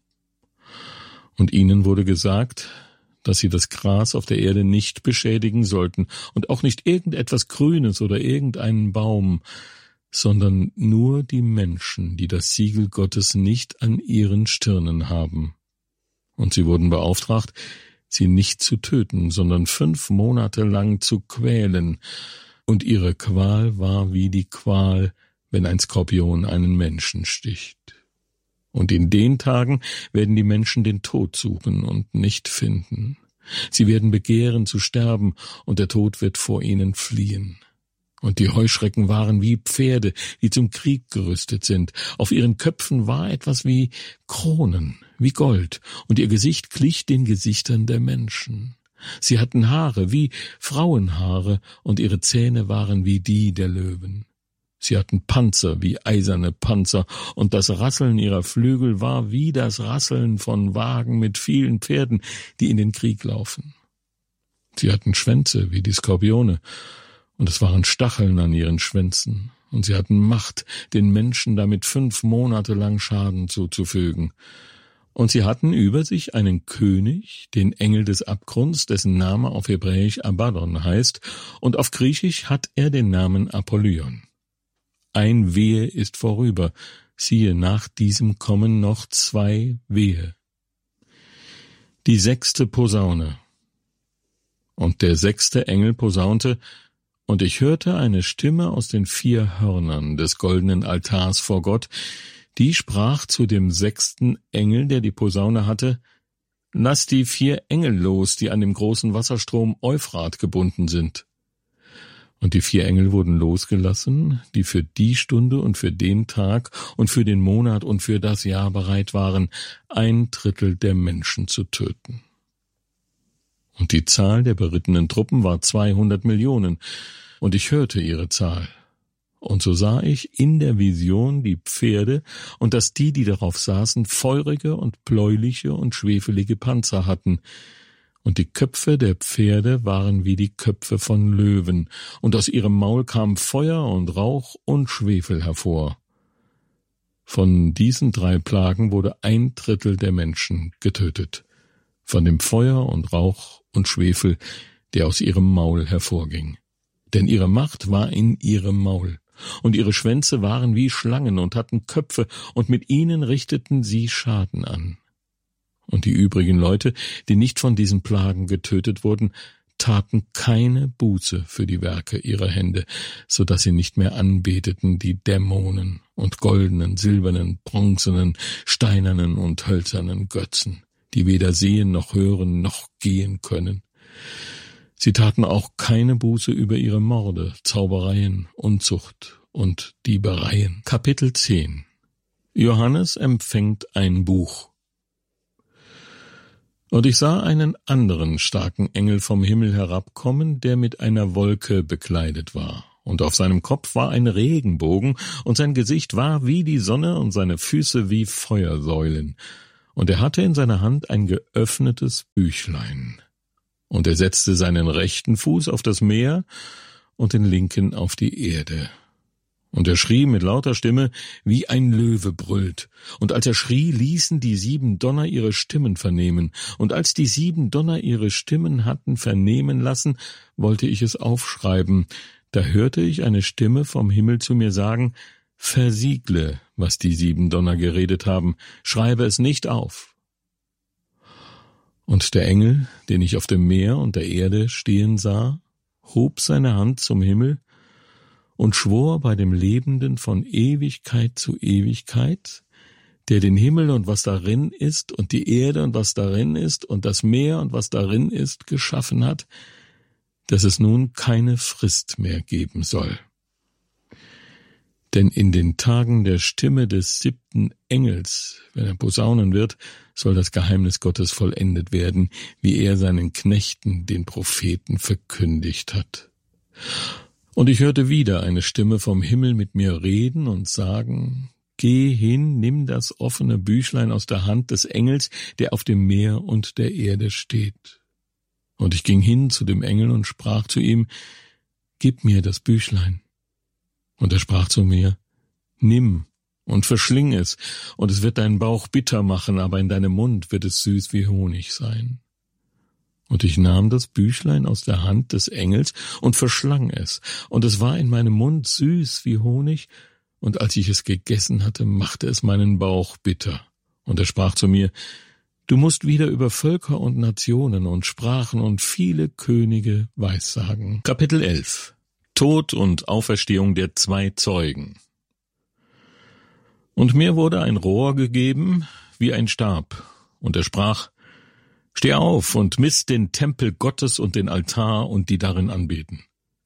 Und ihnen wurde gesagt, dass sie das Gras auf der Erde nicht beschädigen sollten und auch nicht irgendetwas Grünes oder irgendeinen Baum, sondern nur die Menschen, die das Siegel Gottes nicht an ihren Stirnen haben. Und sie wurden beauftragt, sie nicht zu töten, sondern fünf Monate lang zu quälen, und ihre Qual war wie die Qual, wenn ein Skorpion einen Menschen sticht. Und in den Tagen werden die Menschen den Tod suchen und nicht finden. Sie werden begehren zu sterben, und der Tod wird vor ihnen fliehen. Und die Heuschrecken waren wie Pferde, die zum Krieg gerüstet sind. Auf ihren Köpfen war etwas wie Kronen, wie Gold, und ihr Gesicht glich den Gesichtern der Menschen. Sie hatten Haare wie Frauenhaare, und ihre Zähne waren wie die der Löwen. Sie hatten Panzer wie eiserne Panzer, und das Rasseln ihrer Flügel war wie das Rasseln von Wagen mit vielen Pferden, die in den Krieg laufen. Sie hatten Schwänze wie die Skorpione, und es waren Stacheln an ihren Schwänzen, und sie hatten Macht, den Menschen damit fünf Monate lang Schaden zuzufügen. Und sie hatten über sich einen König, den Engel des Abgrunds, dessen Name auf Hebräisch Abaddon heißt, und auf Griechisch hat er den Namen Apollyon. Ein Wehe ist vorüber, siehe, nach diesem kommen noch zwei Wehe. Die sechste Posaune. Und der sechste Engel posaunte, und ich hörte eine Stimme aus den vier Hörnern des goldenen Altars vor Gott, die sprach zu dem sechsten Engel, der die Posaune hatte, Lass die vier Engel los, die an dem großen Wasserstrom Euphrat gebunden sind. Und die vier Engel wurden losgelassen, die für die Stunde und für den Tag und für den Monat und für das Jahr bereit waren, ein Drittel der Menschen zu töten. Und die Zahl der berittenen Truppen war zweihundert Millionen, und ich hörte ihre Zahl. Und so sah ich in der Vision die Pferde, und dass die, die darauf saßen, feurige und bläuliche und schwefelige Panzer hatten, und die Köpfe der Pferde waren wie die Köpfe von Löwen, und aus ihrem Maul kam Feuer und Rauch und Schwefel hervor. Von diesen drei Plagen wurde ein Drittel der Menschen getötet, von dem Feuer und Rauch und Schwefel, der aus ihrem Maul hervorging. Denn ihre Macht war in ihrem Maul, und ihre Schwänze waren wie Schlangen und hatten Köpfe, und mit ihnen richteten sie Schaden an. Und die übrigen Leute, die nicht von diesen Plagen getötet wurden, taten keine Buße für die Werke ihrer Hände, so dass sie nicht mehr anbeteten die Dämonen und goldenen, silbernen, bronzenen, steinernen und hölzernen Götzen, die weder sehen noch hören noch gehen können. Sie taten auch keine Buße über ihre Morde, Zaubereien, Unzucht und Diebereien. Kapitel zehn. Johannes empfängt ein Buch. Und ich sah einen anderen starken Engel vom Himmel herabkommen, der mit einer Wolke bekleidet war. Und auf seinem Kopf war ein Regenbogen, und sein Gesicht war wie die Sonne und seine Füße wie Feuersäulen. Und er hatte in seiner Hand ein geöffnetes Büchlein. Und er setzte seinen rechten Fuß auf das Meer und den linken auf die Erde. Und er schrie mit lauter Stimme, wie ein Löwe brüllt. Und als er schrie, ließen die sieben Donner ihre Stimmen vernehmen. Und als die sieben Donner ihre Stimmen hatten vernehmen lassen, wollte ich es aufschreiben. Da hörte ich eine Stimme vom Himmel zu mir sagen, versiegle, was die sieben Donner geredet haben, schreibe es nicht auf. Und der Engel, den ich auf dem Meer und der Erde stehen sah, hob seine Hand zum Himmel und schwor bei dem Lebenden von Ewigkeit zu Ewigkeit, der den Himmel und was darin ist und die Erde und was darin ist und das Meer und was darin ist geschaffen hat, dass es nun keine Frist mehr geben soll. Denn in den Tagen der Stimme des siebten Engels, wenn er posaunen wird, soll das Geheimnis Gottes vollendet werden, wie er seinen Knechten, den Propheten, verkündigt hat. Und ich hörte wieder eine Stimme vom Himmel mit mir reden und sagen, geh hin, nimm das offene Büchlein aus der Hand des Engels, der auf dem Meer und der Erde steht. Und ich ging hin zu dem Engel und sprach zu ihm, gib mir das Büchlein. Und er sprach zu mir, nimm und verschling es, und es wird deinen Bauch bitter machen, aber in deinem Mund wird es süß wie Honig sein. Und ich nahm das Büchlein aus der Hand des Engels und verschlang es, und es war in meinem Mund süß wie Honig, und als ich es gegessen hatte, machte es meinen Bauch bitter. Und er sprach zu mir, du musst wieder über Völker und Nationen und Sprachen und viele Könige weissagen. Kapitel elf. Tod und Auferstehung der zwei Zeugen. Und mir wurde ein Rohr gegeben, wie ein Stab, und er sprach, steh auf und miss den Tempel Gottes und den Altar und die darin anbeten.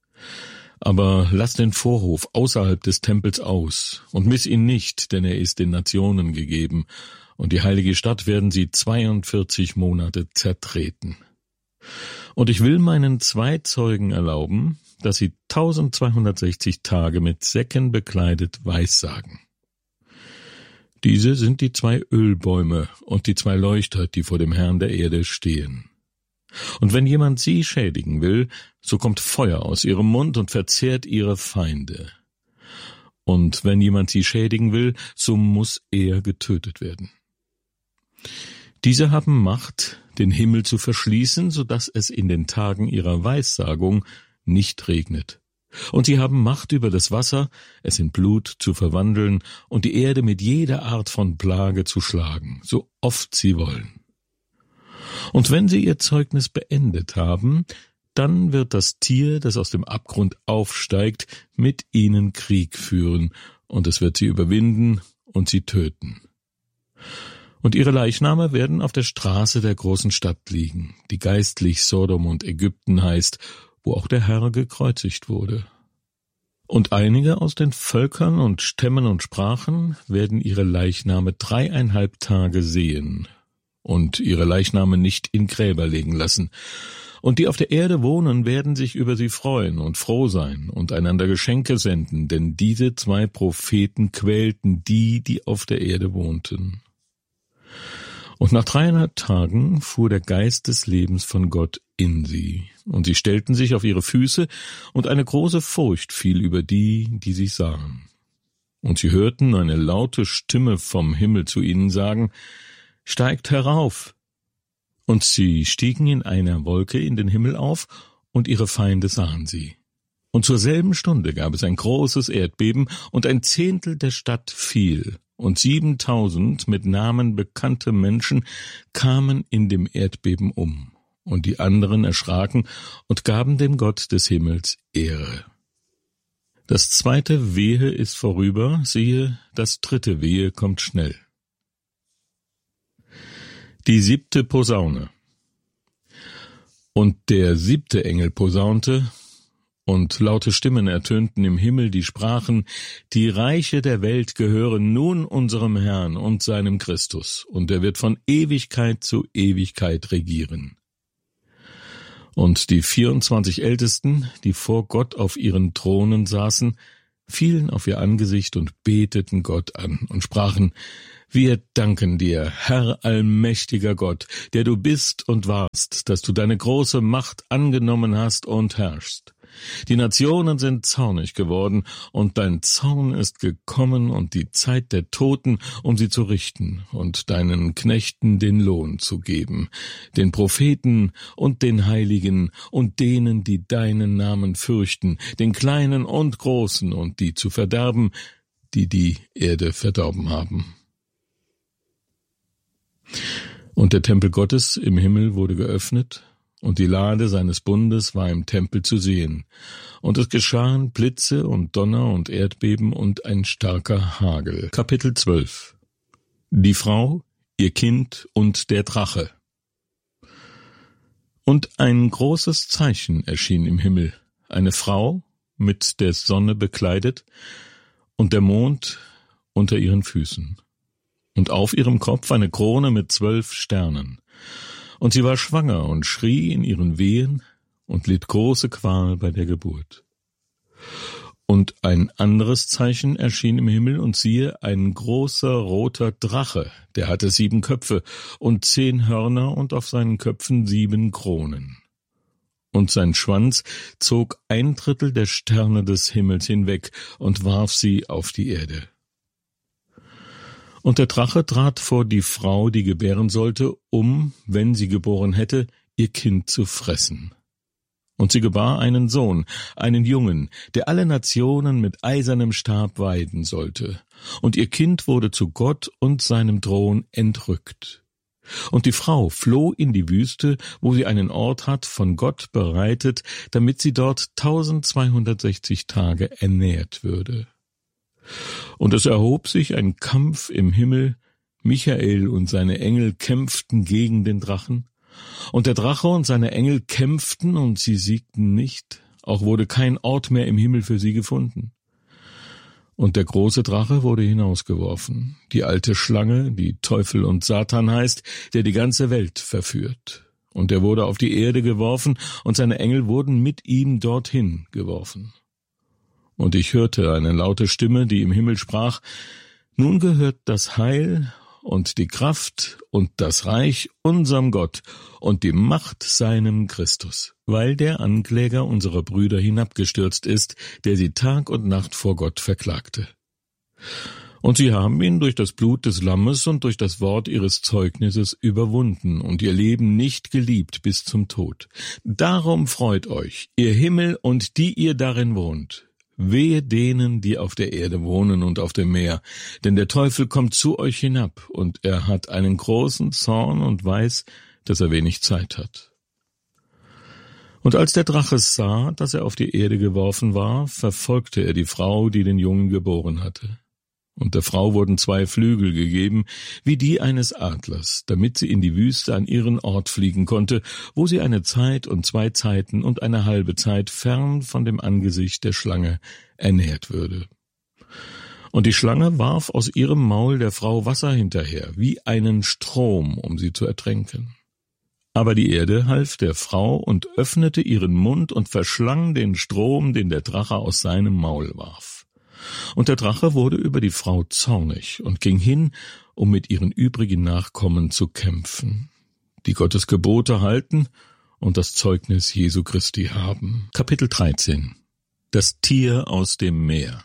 Aber lass den Vorhof außerhalb des Tempels aus und miss ihn nicht, denn er ist den Nationen gegeben, und die heilige Stadt werden sie zweiundvierzig Monate zertreten. Und ich will meinen zwei Zeugen erlauben, dass sie tausendzweihundertsechzig Tage mit Säcken bekleidet weissagen. Diese sind die zwei Ölbäume und die zwei Leuchter, die vor dem Herrn der Erde stehen. Und wenn jemand sie schädigen will, so kommt Feuer aus ihrem Mund und verzehrt ihre Feinde. Und wenn jemand sie schädigen will, so muss er getötet werden. Diese haben Macht, den Himmel zu verschließen, so dass es in den Tagen ihrer Weissagung nicht regnet. Und sie haben Macht über das Wasser, es in Blut zu verwandeln und die Erde mit jeder Art von Plage zu schlagen, so oft sie wollen. Und wenn sie ihr Zeugnis beendet haben, dann wird das Tier, das aus dem Abgrund aufsteigt, mit ihnen Krieg führen, und es wird sie überwinden und sie töten. Und ihre Leichname werden auf der Straße der großen Stadt liegen, die geistlich Sodom und Ägypten heißt, wo auch der Herr gekreuzigt wurde. Und einige aus den Völkern und Stämmen und Sprachen werden ihre Leichname dreieinhalb Tage sehen und ihre Leichname nicht in Gräber legen lassen. Und die auf der Erde wohnen, werden sich über sie freuen und froh sein und einander Geschenke senden, denn diese zwei Propheten quälten die, die auf der Erde wohnten. Und nach dreieinhalb Tagen fuhr der Geist des Lebens von Gott in sie, und sie stellten sich auf ihre Füße, und eine große Furcht fiel über die, die sie sahen. Und sie hörten eine laute Stimme vom Himmel zu ihnen sagen, steigt herauf. Und sie stiegen in einer Wolke in den Himmel auf, und ihre Feinde sahen sie. Und zur selben Stunde gab es ein großes Erdbeben, und ein Zehntel der Stadt fiel. Und siebentausend mit Namen bekannte Menschen kamen in dem Erdbeben um, und die anderen erschraken und gaben dem Gott des Himmels Ehre. Das zweite Wehe ist vorüber, siehe, das dritte Wehe kommt schnell. Die siebte Posaune. Und der siebte Engel posaunte, Und laute Stimmen ertönten im Himmel, die sprachen: Die Reiche der Welt gehören nun unserem Herrn und seinem Christus, und er wird von Ewigkeit zu Ewigkeit regieren. Und die vierundzwanzig Ältesten, die vor Gott auf ihren Thronen saßen, fielen auf ihr Angesicht und beteten Gott an und sprachen: Wir danken dir, Herr allmächtiger Gott, der du bist und warst, dass du deine große Macht angenommen hast und herrschst. Die Nationen sind zornig geworden, und dein Zorn ist gekommen und die Zeit der Toten, um sie zu richten und deinen Knechten den Lohn zu geben, den Propheten und den Heiligen und denen, die deinen Namen fürchten, den Kleinen und Großen, und die zu verderben, die die Erde verdorben haben. Und der Tempel Gottes im Himmel wurde geöffnet, und die Lade seines Bundes war im Tempel zu sehen. Und es geschahen Blitze und Donner und Erdbeben und ein starker Hagel. Kapitel zwölf. Die Frau, ihr Kind und der Drache. Und ein großes Zeichen erschien im Himmel, eine Frau mit der Sonne bekleidet und der Mond unter ihren Füßen. Und auf ihrem Kopf eine Krone mit zwölf Sternen. Und sie war schwanger und schrie in ihren Wehen und litt große Qual bei der Geburt. Und ein anderes Zeichen erschien im Himmel, und siehe, ein großer roter Drache, der hatte sieben Köpfe und zehn Hörner und auf seinen Köpfen sieben Kronen. Und sein Schwanz zog ein Drittel der Sterne des Himmels hinweg und warf sie auf die Erde. Und der Drache trat vor die Frau, die gebären sollte, um, wenn sie geboren hätte, ihr Kind zu fressen. Und sie gebar einen Sohn, einen Jungen, der alle Nationen mit eisernem Stab weiden sollte. Und ihr Kind wurde zu Gott und seinem Thron entrückt. Und die Frau floh in die Wüste, wo sie einen Ort hat, von Gott bereitet, damit sie dort tausendzweihundertsechzig Tage ernährt würde. Und es erhob sich ein Kampf im Himmel, Michael und seine Engel kämpften gegen den Drachen, und der Drache und seine Engel kämpften, und sie siegten nicht, auch wurde kein Ort mehr im Himmel für sie gefunden. Und der große Drache wurde hinausgeworfen, die alte Schlange, die Teufel und Satan heißt, der die ganze Welt verführt. Und er wurde auf die Erde geworfen, und seine Engel wurden mit ihm dorthin geworfen. Und ich hörte eine laute Stimme, die im Himmel sprach: Nun gehört das Heil und die Kraft und das Reich unserem Gott und die Macht seinem Christus, weil der Ankläger unserer Brüder hinabgestürzt ist, der sie Tag und Nacht vor Gott verklagte. Und sie haben ihn durch das Blut des Lammes und durch das Wort ihres Zeugnisses überwunden und ihr Leben nicht geliebt bis zum Tod. Darum freut euch, ihr Himmel und die ihr darin wohnt. Wehe denen, die auf der Erde wohnen und auf dem Meer, denn der Teufel kommt zu euch hinab, und er hat einen großen Zorn und weiß, dass er wenig Zeit hat. Und als der Drache sah, dass er auf die Erde geworfen war, verfolgte er die Frau, die den Jungen geboren hatte. Und der Frau wurden zwei Flügel gegeben, wie die eines Adlers, damit sie in die Wüste an ihren Ort fliegen konnte, wo sie eine Zeit und zwei Zeiten und eine halbe Zeit fern von dem Angesicht der Schlange ernährt würde. Und die Schlange warf aus ihrem Maul der Frau Wasser hinterher, wie einen Strom, um sie zu ertränken. Aber die Erde half der Frau und öffnete ihren Mund und verschlang den Strom, den der Drache aus seinem Maul warf. Und der Drache wurde über die Frau zornig und ging hin, um mit ihren übrigen Nachkommen zu kämpfen, die Gottes Gebote halten und das Zeugnis Jesu Christi haben. Kapitel dreizehn. Das Tier aus dem Meer.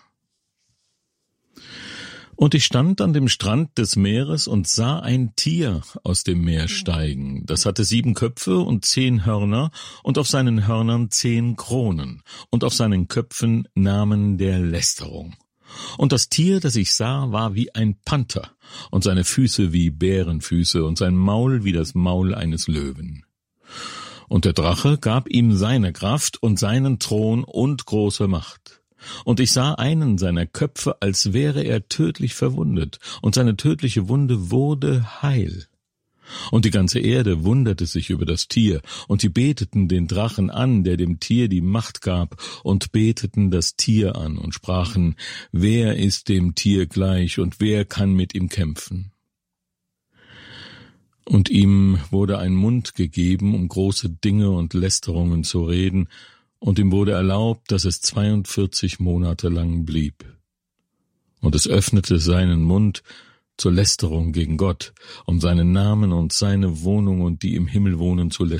Und ich stand an dem Strand des Meeres und sah ein Tier aus dem Meer steigen. Das hatte sieben Köpfe und zehn Hörner und auf seinen Hörnern zehn Kronen und auf seinen Köpfen Namen der Lästerung. Und das Tier, das ich sah, war wie ein Panther und seine Füße wie Bärenfüße und sein Maul wie das Maul eines Löwen. Und der Drache gab ihm seine Kraft und seinen Thron und große Macht. Und ich sah einen seiner Köpfe, als wäre er tödlich verwundet, und seine tödliche Wunde wurde heil. Und die ganze Erde wunderte sich über das Tier, und sie beteten den Drachen an, der dem Tier die Macht gab, und beteten das Tier an und sprachen, wer ist dem Tier gleich, und wer kann mit ihm kämpfen? Und ihm wurde ein Mund gegeben, um große Dinge und Lästerungen zu reden, und ihm wurde erlaubt, dass es zweiundvierzig Monate lang blieb. Und es öffnete seinen Mund zur Lästerung gegen Gott, um seinen Namen und seine Wohnung und die im Himmel wohnen zu lästern.